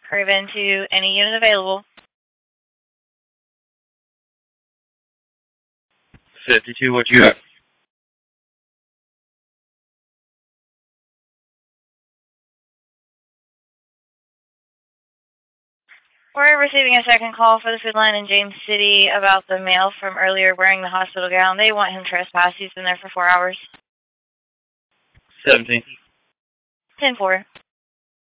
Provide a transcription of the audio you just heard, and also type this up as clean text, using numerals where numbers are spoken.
Craven to any unit available. 52, what you got? We're receiving a second call for the food line in James City about the male from earlier wearing the hospital gown. They want him trespassed. He's been there for 4 hours. 17. 10-4.